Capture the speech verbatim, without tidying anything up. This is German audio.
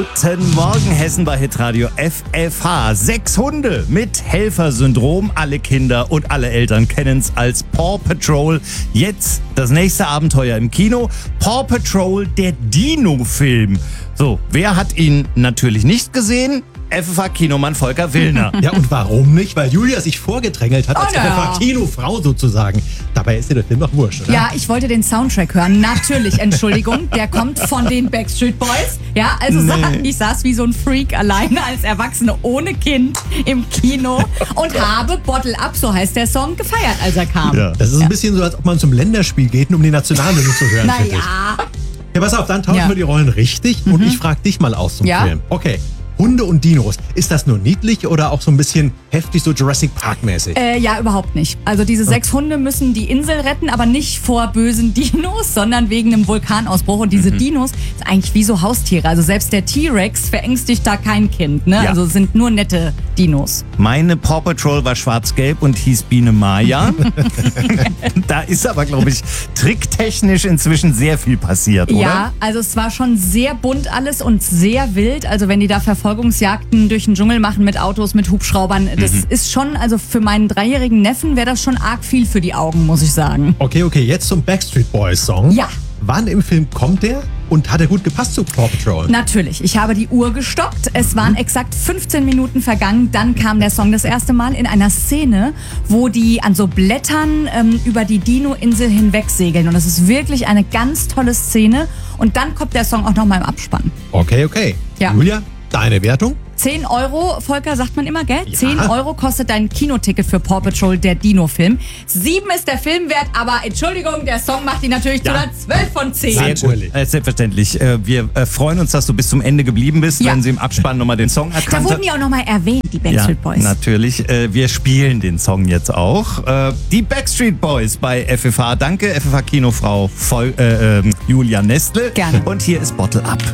Guten Morgen, Hessen bei Hitradio F F H. Sechs Hunde mit Helfersyndrom. Alle Kinder und alle Eltern kennen es als Paw Patrol. Jetzt das nächste Abenteuer im Kino. Paw Patrol, der Dino-Film. So, wer hat ihn natürlich nicht gesehen? F F H-Kinomann Volker Willner. Ja, und warum nicht? Weil Julia sich vorgedrängelt hat als Oh, ja. F F H-Kinofrau sozusagen. Dabei ist dir der Film doch wurscht, oder? Ja, ich wollte den Soundtrack hören. Natürlich, Entschuldigung. Der kommt von den Backstreet Boys. Ja, also Nee. sa- ich saß wie so ein Freak alleine als Erwachsene ohne Kind im Kino und habe Bottle Up, so heißt der Song, gefeiert, als er kam. Ja. Das ist ein bisschen so, als ob man zum Länderspiel geht, um die Nationalhymne zu hören, finde ich. Naja, Ja, pass auf, dann tauschen Ja. wir die Rollen richtig und ich frage dich mal aus zum Ja. Film. Okay, Hunde und Dinos. Ist das nur niedlich oder auch so ein bisschen heftig, so Jurassic Park-mäßig? äh, ja, überhaupt nicht. Also diese sechs Hunde müssen die Insel retten, aber nicht vor bösen Dinos, sondern wegen einem Vulkanausbruch. Und diese Dinos sind eigentlich wie so Haustiere. Also selbst der T-Rex verängstigt da kein Kind. Ne? Ja. Also es sind nur nette Dinos. Meine Paw Patrol war schwarz-gelb und hieß Biene Maya. Da ist aber, glaube ich, tricktechnisch inzwischen sehr viel passiert, oder? Ja, also es war schon sehr bunt alles und sehr wild. Also wenn die da Verfolgungsjagden durch den Dschungel machen mit Autos, mit Hubschraubern, das ist schon, also für meinen dreijährigen Neffen wäre das schon arg viel für die Augen, muss ich sagen. Okay, okay, jetzt zum Backstreet Boys Song. Ja. Wann im Film kommt der und hat er gut gepasst zu Paw Patrol? Natürlich, ich habe die Uhr gestoppt. Es waren exakt fünfzehn Minuten vergangen. Dann kam der Song das erste Mal in einer Szene, wo die an so Blättern ähm, über die Dino-Insel hinweg segeln. Und das ist wirklich eine ganz tolle Szene. Und dann kommt der Song auch noch mal im Abspann. Okay, okay. Ja. Julia, deine Wertung? zehn Euro, Volker, sagt man immer, gell? Ja. zehn Euro kostet dein Kinoticket für Paw Patrol, der Dino-Film. sieben ist der Film wert, aber Entschuldigung, der Song macht ihn natürlich Ja. zu einer zwölf von zehn. Sehr Sehr Natürlich. gut. Äh, selbstverständlich. Äh, wir äh, freuen uns, dass du bis zum Ende geblieben bist, Ja. wenn sie im Abspann nochmal den Song erkannt Da hat. wurden die auch nochmal erwähnt, die Ja, Backstreet Boys. natürlich. Äh, wir spielen den Song jetzt auch. Äh, die Backstreet Boys bei F F H. Danke, F F H-Kinofrau Vol- äh, ähm, Julia Nestle. Gerne. Und hier ist Bottle Up.